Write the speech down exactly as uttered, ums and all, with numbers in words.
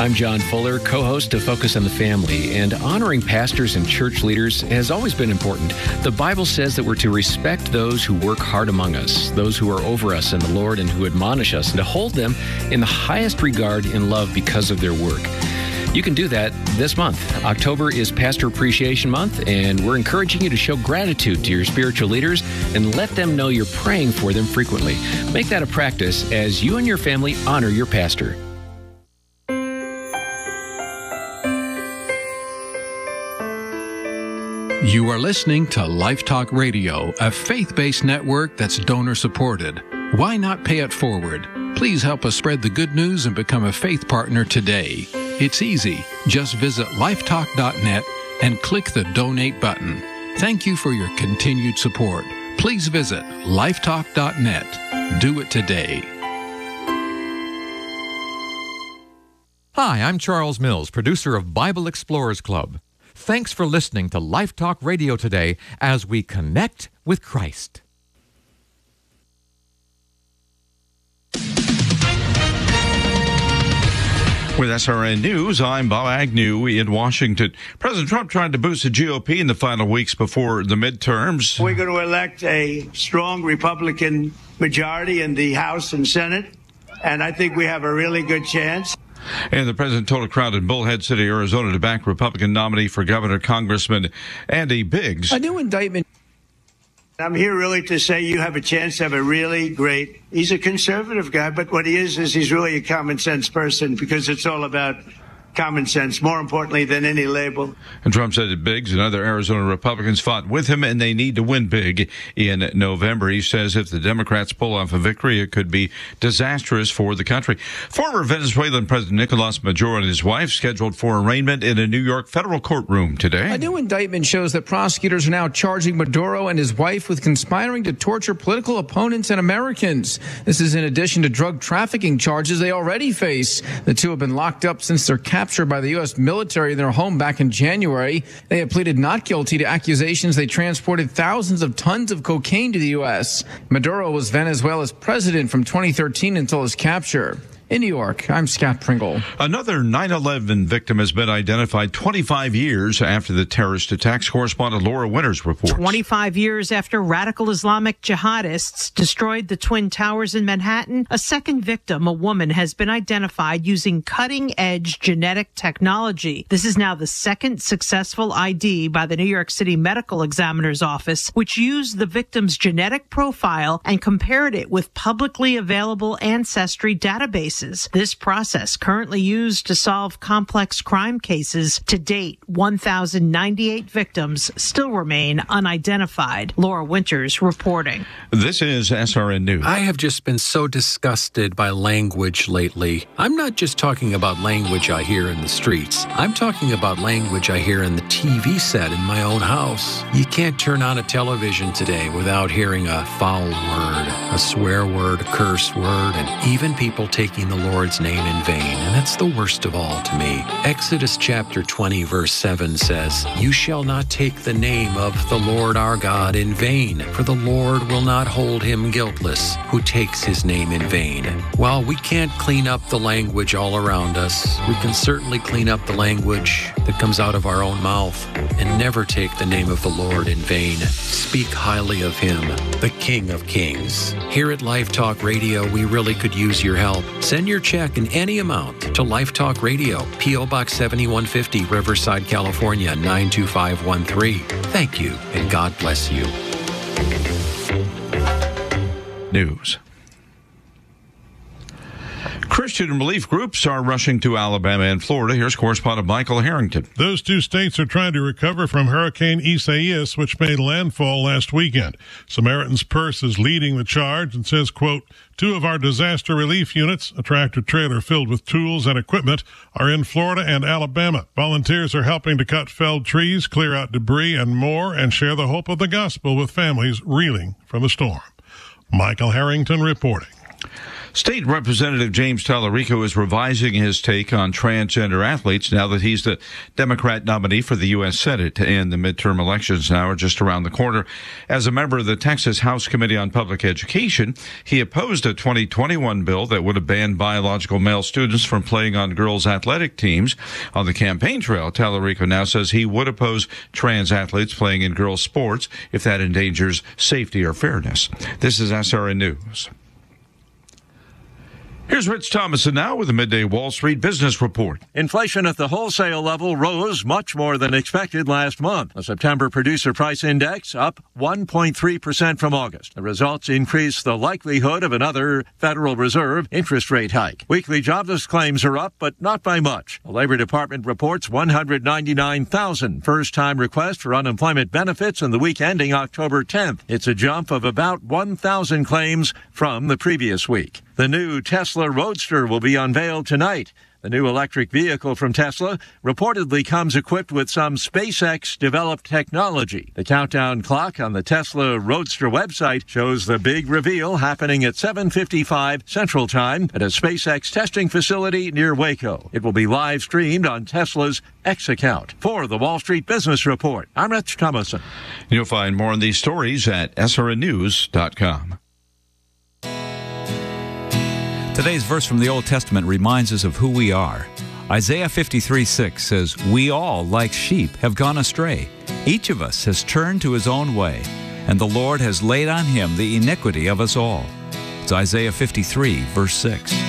I'm John Fuller, co-host of Focus on the Family, and honoring pastors and church leaders has always been important. The Bible says that we're to respect those who work hard among us, those who are over us in the Lord and who admonish us, and to hold them in the highest regard in love because of their work. You can do that this month. October is Pastor Appreciation Month, and we're encouraging you to show gratitude to your spiritual leaders and let them know you're praying for them frequently. Make that a practice as you and your family honor your pastor. You are listening to Life Talk Radio, a faith-based network that's donor-supported. Why not pay it forward? Please help us spread the good news and become a faith partner today. It's easy. Just visit lifetalk dot net and click the donate button. Thank you for your continued support. Please visit lifetalk dot net. Do it today. Hi, I'm Charles Mills, producer of Bible Explorers Club. Thanks for listening to Life Talk Radio today as we connect with Christ. With S R N News, I'm Bob Agnew in Washington. President Trump tried to boost the G O P in the final weeks before the midterms. We're going to elect a strong Republican majority in the House and Senate, and I think we have a really good chance. And the president told a crowd in Bullhead City, Arizona, to back Republican nominee for governor, Congressman Andy Biggs. A new indictment. I'm here really to say you have a chance to have a really great, he's a conservative guy, but what he is is he's really a common sense person because it's all about common sense, more importantly than any label. And Trump said that Biggs and other Arizona Republicans fought with him and they need to win big in November. He says if the Democrats pull off a victory, it could be disastrous for the country. Former Venezuelan President Nicolas Maduro and his wife scheduled for arraignment in a New York federal courtroom today. A new indictment shows that prosecutors are now charging Maduro and his wife with conspiring to torture political opponents and Americans. This is in addition to drug trafficking charges they already face. The two have been locked up since their capture by the U S military in their home back in January. They have pleaded not guilty to accusations they transported thousands of tons of cocaine to the U S. Maduro was Venezuela's president from twenty thirteen until his capture. In New York, I'm Scott Pringle. Another nine eleven victim has been identified twenty-five years after the terrorist attacks. Correspondent Laura Winters reports. twenty-five years after radical Islamic jihadists destroyed the Twin Towers in Manhattan, a second victim, a woman, has been identified using cutting-edge genetic technology. This is now the second successful I D by the New York City Medical Examiner's Office, which used the victim's genetic profile and compared it with publicly available ancestry databases. This process, currently used to solve complex crime cases, to date, one thousand ninety-eight victims still remain unidentified. Laura Winters reporting. This is S R N News. I have just been so disgusted by language lately. I'm not just talking about language I hear in the streets. I'm talking about language I hear in the T V set in my own house. You can't turn on a television today without hearing a foul word, a swear word, a curse word, and even people taking the Lord's name in vain, and that's the worst of all to me. Exodus chapter twenty, verse seven says, "You shall not take the name of the Lord our God in vain, for the Lord will not hold him guiltless who takes his name in vain." While we can't clean up the language all around us, we can certainly clean up the language that comes out of our own mouth and never take the name of the Lord in vain. Speak highly of him, the King of Kings. Here at Life Talk Radio, we really could use your help. Send your check in any amount to Life Talk Radio, P O Box seventy-one fifty, Riverside, California, nine two five one three. Thank you, and God bless you. News. Christian relief groups are rushing to Alabama and Florida. Here's correspondent Michael Harrington. Those two states are trying to recover from Hurricane Isaias, which made landfall last weekend. Samaritan's Purse is leading the charge and says, quote, "Two of our disaster relief units, a tractor-trailer filled with tools and equipment, are in Florida and Alabama. Volunteers are helping to cut felled trees, clear out debris, and more, and share the hope of the gospel with families reeling from the storm." Michael Harrington reporting. State Representative James Tallarico is revising his take on transgender athletes now that he's the Democrat nominee for the U S Senate, and the midterm elections now are just around the corner. As a member of the Texas House Committee on Public Education, he opposed a twenty twenty-one bill that would have banned biological male students from playing on girls' athletic teams. On the campaign trail, Tallarico now says he would oppose trans athletes playing in girls' sports if that endangers safety or fairness. This is S R N News. Here's Rich Thomason now with the Midday Wall Street Business Report. Inflation at the wholesale level rose much more than expected last month. The September Producer Price Index up one point three percent from August. The results increase the likelihood of another Federal Reserve interest rate hike. Weekly jobless claims are up, but not by much. The Labor Department reports one hundred ninety-nine thousand first-time requests for unemployment benefits in the week ending October tenth. It's a jump of about one thousand claims from the previous week. The new Tesla Roadster will be unveiled tonight. The new electric vehicle from Tesla reportedly comes equipped with some SpaceX-developed technology. The countdown clock on the Tesla Roadster website shows the big reveal happening at seven fifty-five Central Time at a SpaceX testing facility near Waco. It will be live-streamed on Tesla's X account. For the Wall Street Business Report, I'm Rich Thomason. You'll find more on these stories at S R N news dot com. Today's verse from the Old Testament reminds us of who we are. Isaiah fifty-three six says, "We all, like sheep, have gone astray. Each of us has turned to his own way, and the Lord has laid on him the iniquity of us all." It's Isaiah fifty-three, verse six.